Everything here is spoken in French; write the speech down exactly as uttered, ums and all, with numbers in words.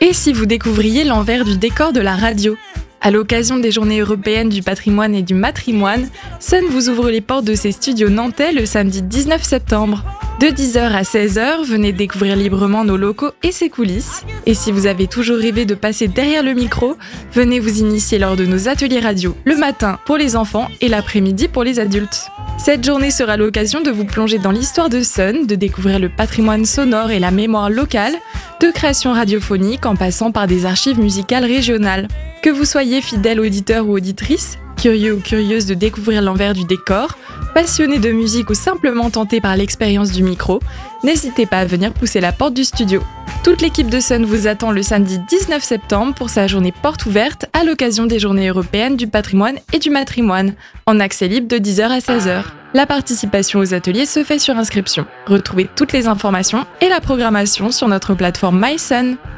Et si vous découvriez l'envers du décor de la radio ? À l'occasion des Journées européennes du patrimoine et du matrimoine, Sun vous ouvre les portes de ses studios nantais le samedi dix-neuf septembre. De dix heures à seize heures, venez découvrir librement nos locaux et ses coulisses. Et si vous avez toujours rêvé de passer derrière le micro, venez vous initier lors de nos ateliers radio, le matin pour les enfants et l'après-midi pour les adultes. Cette journée sera l'occasion de vous plonger dans l'histoire de Sun, de découvrir le patrimoine sonore et la mémoire locale, de création radiophonique en passant par des archives musicales régionales. Que vous soyez fidèle auditeur ou auditrice, curieux ou curieuse de découvrir l'envers du décor, passionné de musique ou simplement tenté par l'expérience du micro, n'hésitez pas à venir pousser la porte du studio. Toute l'équipe de Sun vous attend le samedi dix-neuf septembre pour sa journée porte ouverte à l'occasion des Journées européennes du patrimoine et du matrimoine, en accès libre de dix heures à seize heures. La participation aux ateliers se fait sur inscription. Retrouvez toutes les informations et la programmation sur notre plateforme MySun.